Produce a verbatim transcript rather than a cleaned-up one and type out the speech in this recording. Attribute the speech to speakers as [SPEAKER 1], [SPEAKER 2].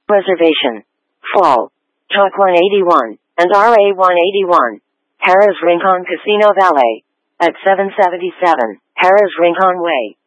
[SPEAKER 1] Reservation. Fall. Talk one eighty-one and R A one eighty-one. Harrah's Rincon Casino Valet. At seven seventy-seven, Harrah's Rincon Way.